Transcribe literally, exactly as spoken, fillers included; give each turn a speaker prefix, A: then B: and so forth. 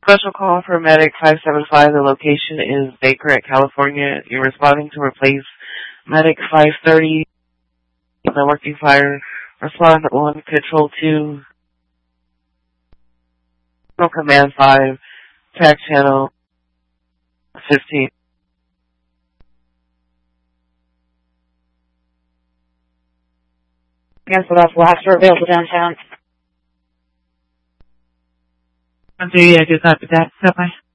A: Special call for Medic five seven five. The location is Baker, California. You're responding to replace Medic five thirty. The working fire. Respond one, control two. Command five. Track channel fifteen.
B: Cancel off last for available downtown.
C: I'm sorry, I just got that. Bye-bye.